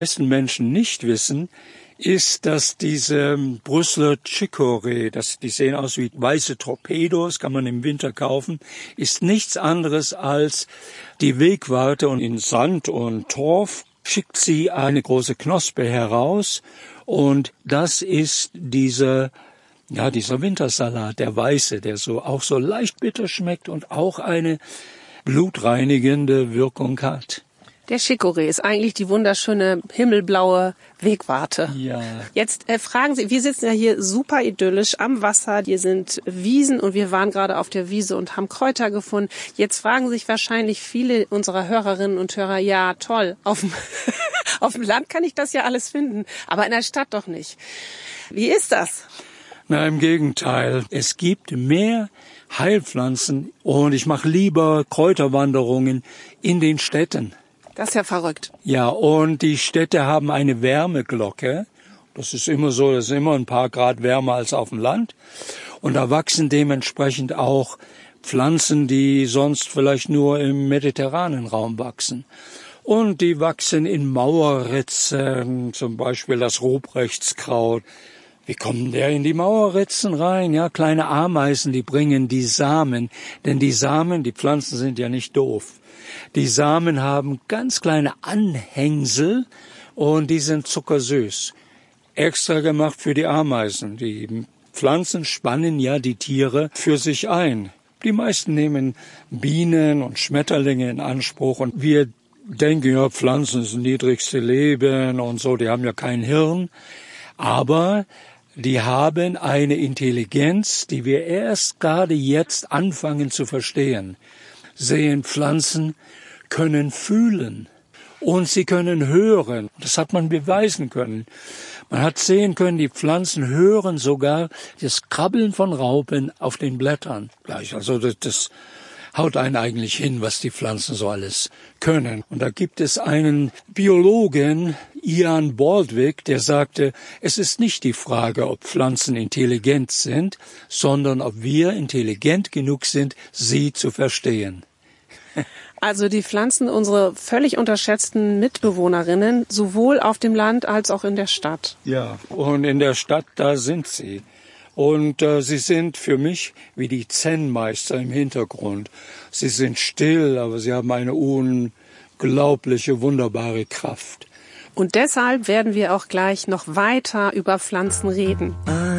meisten Menschen nicht wissen, ist, dass diese Brüsseler Chicorée, die sehen aus wie weiße Torpedos, kann man im Winter kaufen, ist nichts anderes als die Wegwarte, und in Sand und Torf schickt sie eine große Knospe heraus, und das ist dieser Wintersalat, der weiße, der auch so leicht bitter schmeckt und auch eine blutreinigende Wirkung hat. Der Chicorée ist eigentlich die wunderschöne himmelblaue Wegwarte. Ja. Jetzt fragen Sie, wir sitzen ja hier super idyllisch am Wasser, hier sind Wiesen und wir waren gerade auf der Wiese und haben Kräuter gefunden. Jetzt fragen sich wahrscheinlich viele unserer Hörerinnen und Hörer, ja toll, auf dem Land kann ich das ja alles finden, aber in der Stadt doch nicht. Wie ist das? Na, im Gegenteil. Es gibt mehr Heilpflanzen und ich mache lieber Kräuterwanderungen in den Städten. Das ist ja verrückt. Ja, und die Städte haben eine Wärmeglocke. Das ist immer so, das ist immer ein paar Grad wärmer als auf dem Land. Und da wachsen dementsprechend auch Pflanzen, die sonst vielleicht nur im mediterranen Raum wachsen. Und die wachsen in Mauerritzen, zum Beispiel das Ruprechtkraut. Wie kommen der in die Mauerritzen rein? Ja, kleine Ameisen, die bringen die Samen. Denn die Pflanzen sind ja nicht doof. Die Samen haben ganz kleine Anhängsel und die sind zuckersüß. Extra gemacht für die Ameisen. Die Pflanzen spannen ja die Tiere für sich ein. Die meisten nehmen Bienen und Schmetterlinge in Anspruch und wir denken, ja, Pflanzen sind das niedrigste Leben und so, die haben ja kein Hirn. Aber die haben eine Intelligenz, die wir erst gerade jetzt anfangen zu verstehen. Sehen, Pflanzen können fühlen und sie können hören. Das hat man beweisen können. Man hat sehen können, die Pflanzen hören sogar das Krabbeln von Raupen auf den Blättern gleich. Also das haut einen eigentlich hin, was die Pflanzen so alles können. Und da gibt es einen Biologen, Ian Baldwin, der sagte, es ist nicht die Frage, ob Pflanzen intelligent sind, sondern ob wir intelligent genug sind, sie zu verstehen. Also die Pflanzen, unsere völlig unterschätzten Mitbewohnerinnen, sowohl auf dem Land als auch in der Stadt. Ja, und in der Stadt, da sind sie. Und sie sind für mich wie die Zen-Meister im Hintergrund. Sie sind still, aber sie haben eine unglaubliche, wunderbare Kraft. Und deshalb werden wir auch gleich noch weiter über Pflanzen reden.